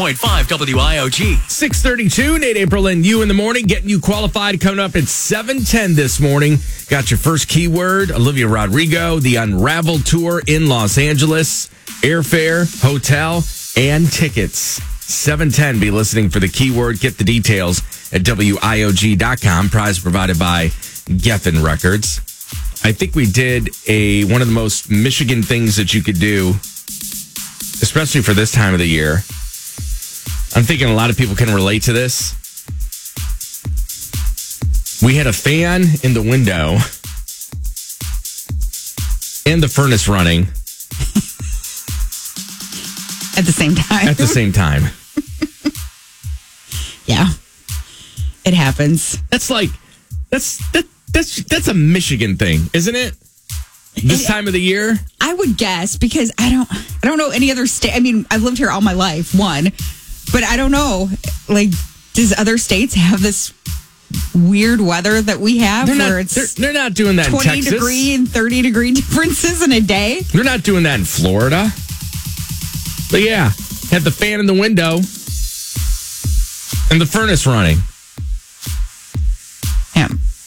102.5 WIOG. 6:32, Nate, April, and you in the morning, getting you qualified. Coming up at 7:10 this morning. Got your first keyword, Olivia Rodrigo, the Unravel Tour in Los Angeles, airfare, hotel, and tickets. 7:10, be listening for the keyword. Get the details at WIOG.com. Prize provided by Geffen Records. I think we did one of the most Michigan things that you could do, especially for this time of the year. I'm thinking a lot of people can relate to this. We had a fan in the window and the furnace running. At the same time. At the same time. Yeah. It happens. That's a Michigan thing, isn't it? This time of the year? I would guess, because I don't know any other state. I mean, I've lived here all my life, but I don't know. Like, does other states have this weird weather that we have they're not doing that in 20 Texas. degree and 30 degree differences in a day? They're not doing that in Florida. But yeah, had the fan in the window and the furnace running. Yeah.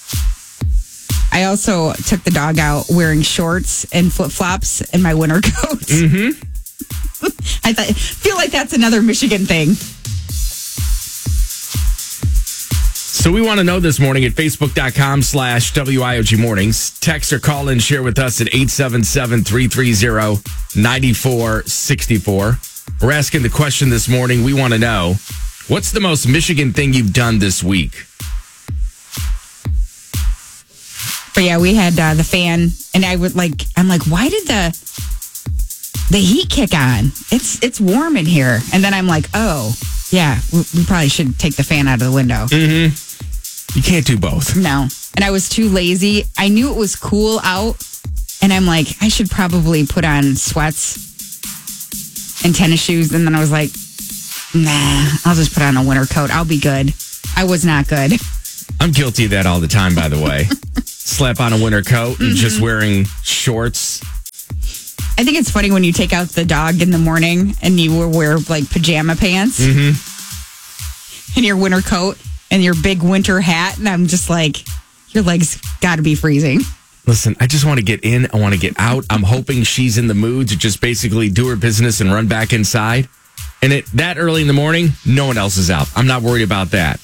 I also took the dog out wearing shorts and flip-flops and my winter coat. Mm-hmm. I feel like that's another Michigan thing. So we want to know this morning at Facebook.com/WIOG Mornings. Text or call in, share with us at 877-330-9464. We're asking the question this morning. We want to know, what's the most Michigan thing you've done this week? But yeah, we had the fan, and I'm like, why did the heat kick on? It's warm in here. And then I'm like, oh, yeah, we probably should take the fan out of the window. Mm-hmm. You can't do both. No. And I was too lazy. I knew it was cool out, and I'm like, I should probably put on sweats and tennis shoes. And then I was like, nah, I'll just put on a winter coat. I'll be good. I was not good. I'm guilty of that all the time, by the way. Slap on a winter coat and just wearing shorts. I think it's funny when you take out the dog in the morning and you wear like pajama pants and your winter coat and your big winter hat. And I'm just like, your legs got to be freezing. Listen, I just want to get in. I want to get out. I'm hoping she's in the mood to just basically do her business and run back inside. And that early in the morning, no one else is out. I'm not worried about that.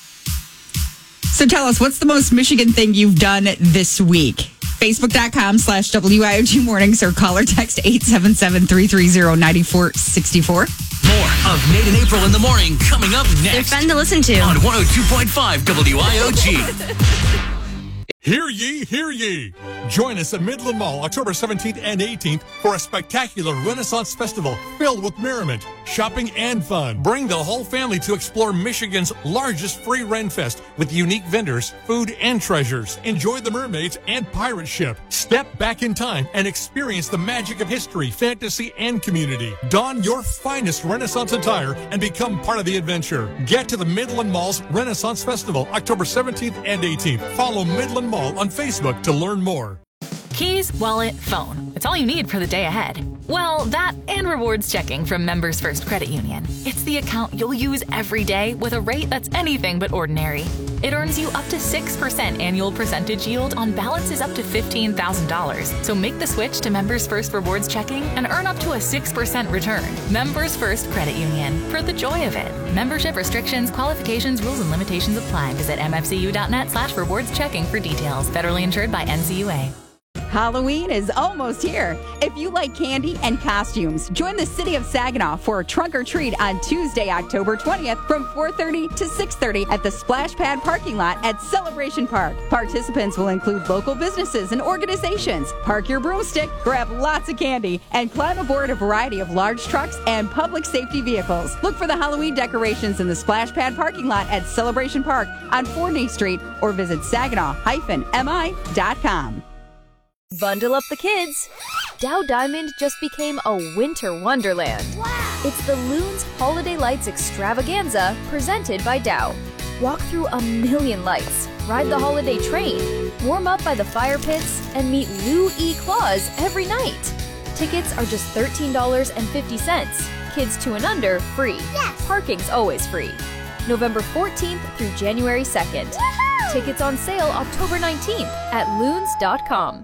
So tell us, what's the most Michigan thing you've done this week? Facebook.com/WIOG Mornings or call or text 877-330-9464. More of Nate and April in the morning coming up next. They're fun to listen to. On 102.5 WIOG. Hear ye, hear ye. Join us at Midland Mall October 17th and 18th for a spectacular Renaissance Festival filled with merriment, shopping, and fun. Bring the whole family to explore Michigan's largest free Ren Fest with unique vendors, food, and treasures. Enjoy the mermaids and pirate ship. Step back in time and experience the magic of history, fantasy, and community. Don your finest Renaissance attire and become part of the adventure. Get to the Midland Mall's Renaissance Festival October 17th and 18th. Follow Midland Mall on Facebook to learn more. Keys, wallet, phone. It's all you need for the day ahead. Well, that and rewards checking from Members First Credit Union. It's the account you'll use every day with a rate that's anything but ordinary. It earns you up to 6% annual percentage yield on balances up to $15,000. So make the switch to Members First Rewards Checking and earn up to a 6% return. Members First Credit Union. For the joy of it. Membership restrictions, qualifications, rules, and limitations apply. Visit mfcu.net/rewards checking for details. Federally insured by NCUA. Halloween is almost here. If you like candy and costumes, join the City of Saginaw for a trunk or treat on Tuesday, October 20th from 4:30 to 6:30 at the Splash Pad parking lot at Celebration Park. Participants will include local businesses and organizations. Park your broomstick, grab lots of candy, and climb aboard a variety of large trucks and public safety vehicles. Look for the Halloween decorations in the Splash Pad parking lot at Celebration Park on Forney Street or visit Saginaw-mi.com. Bundle up the kids. Dow Diamond just became a winter wonderland. Wow. It's the Loons Holiday Lights Extravaganza presented by Dow. Walk through a million lights, ride the holiday train, warm up by the fire pits, and meet Lou E. Claus every night. Tickets are just $13.50. Kids 2 and under free. Yes. parking's always free. November 14th through January 2nd. Tickets on sale October 19th at loons.com.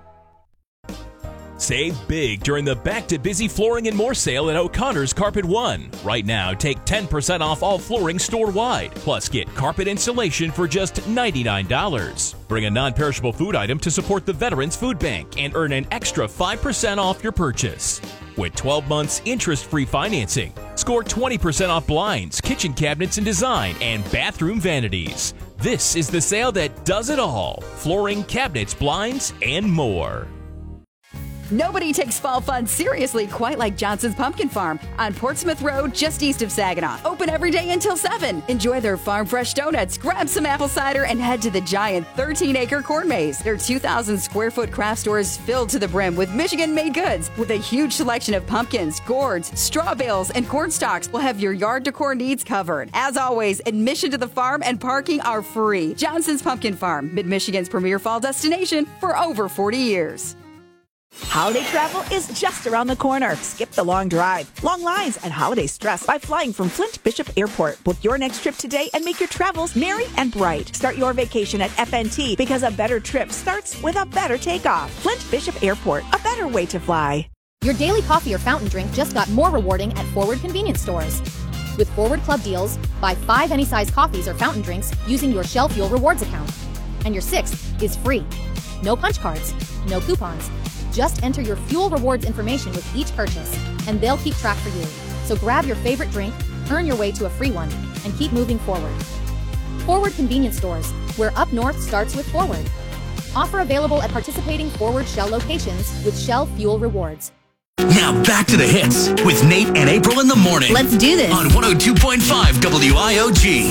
Save big during the Back to Busy Flooring and More sale at O'Connor's Carpet One. Right now, take 10% off all flooring store-wide. Plus, get carpet installation for just $99. Bring a non-perishable food item to support the Veterans Food Bank and earn an extra 5% off your purchase. With 12 months interest-free financing, score 20% off blinds, kitchen cabinets and design, and bathroom vanities. This is the sale that does it all. Flooring, cabinets, blinds, and more. Nobody takes fall fun seriously quite like Johnson's Pumpkin Farm on Portsmouth Road, just east of Saginaw. Open every day until 7. Enjoy their farm fresh donuts, grab some apple cider, and head to the giant 13-acre corn maze. Their 2,000 square foot craft store is filled to the brim with Michigan-made goods. With a huge selection of pumpkins, gourds, straw bales, and corn stalks, will have your yard decor needs covered. As always, admission to the farm and parking are free. Johnson's Pumpkin Farm, Mid-Michigan's premier fall destination for over 40 years. Holiday travel is just around the corner. Skip the long drive, long lines, and holiday stress by flying from Flint Bishop Airport. Book your next trip today and make your travels merry and bright. Start your vacation at FNT because a better trip starts with a better takeoff. Flint Bishop Airport, a better way to fly. Your daily coffee or fountain drink just got more rewarding at Forward convenience stores. With Forward Club deals, buy 5 any size coffees or fountain drinks using your Shell Fuel Rewards account. And your 6th is free. No punch cards, no coupons. Just enter your Fuel Rewards information with each purchase, and they'll keep track for you. So grab your favorite drink, earn your way to a free one, and keep moving forward. Forward convenience stores, where up north starts with Forward. Offer available at participating Forward Shell locations with Shell Fuel Rewards. Now back to the hits with Nate and April in the morning. Let's do this. On 102.5 WIOG.